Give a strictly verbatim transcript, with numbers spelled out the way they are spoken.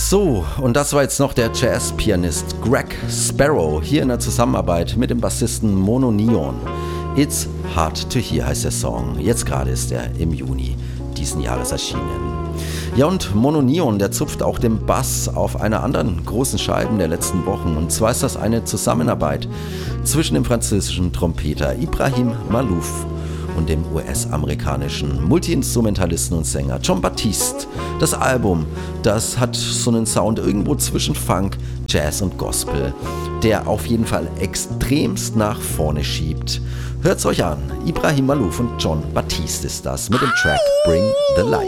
So, und das war jetzt noch der Jazz-Pianist Greg Sparrow, hier in der Zusammenarbeit mit dem Bassisten Mono Neon. It's Hard to Hear heißt der Song. Jetzt gerade ist er im Juni diesen Jahres erschienen. Ja, und Mono Neon, der zupft auch den Bass auf einer anderen großen Scheibe der letzten Wochen. Und zwar ist das eine Zusammenarbeit zwischen dem französischen Trompeter Ibrahim Malouf und dem U S-amerikanischen Multiinstrumentalisten und Sänger Jon Batiste. Das Album, das hat so einen Sound irgendwo zwischen Funk, Jazz und Gospel, der auf jeden Fall extremst nach vorne schiebt. Hört's euch an, Ibrahim Malouf und Jon Batiste ist das mit dem Track Bring the Light.